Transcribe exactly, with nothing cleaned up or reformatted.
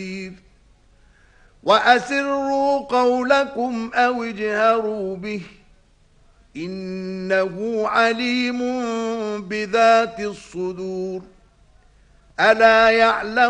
وأسروا قولكم أو اجهروا به إنه عليم بذات الصدور. ألا يعلم